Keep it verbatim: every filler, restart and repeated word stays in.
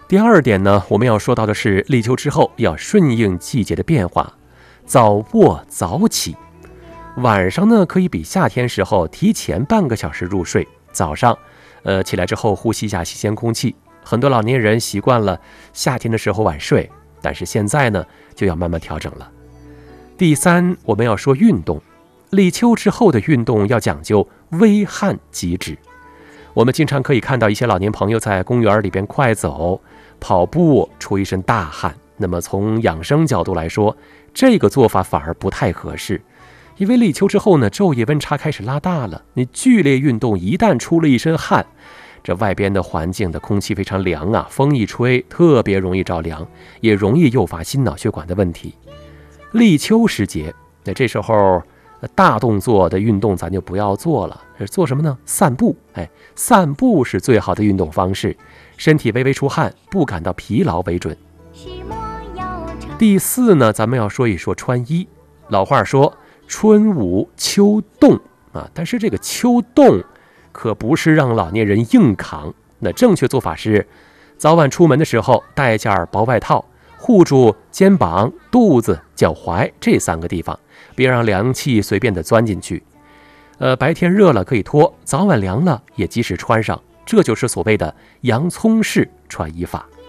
第二点呢，我们要说到的是立秋之后要顺应季节的变化，早卧早起。晚上呢，可以比夏天时候提前半个小时入睡，早上呃起来之后呼吸一下新鲜空气。很多老年人习惯了夏天的时候晚睡，但是现在呢就要慢慢调整了。第三，我们要说运动。立秋之后的运动要讲究微汗即止。我们经常可以看到一些老年朋友在公园里边快走、跑步，出一身大汗。那么从养生角度来说，这个做法反而不太合适。因为立秋之后呢，昼夜温差开始拉大了，你剧烈运动一旦出了一身汗，这外边的环境的空气非常凉啊，风一吹特别容易着凉，也容易诱发心脑血管的问题。立秋时节，那这时候大动作的运动咱就不要做了，做什么呢？散步。哎，散步是最好的运动方式，身体微微出汗，不感到疲劳为准。第四呢，咱们要说一说穿衣。老话说春捂秋冻啊，但是这个秋冻可不是让老年人硬扛。那正确做法是，早晚出门的时候带件薄外套，护住肩膀、肚子、脚踝这三个地方，别让凉气随便的钻进去。呃，白天热了可以脱，早晚凉了也及时穿上，这就是所谓的洋葱式穿衣法。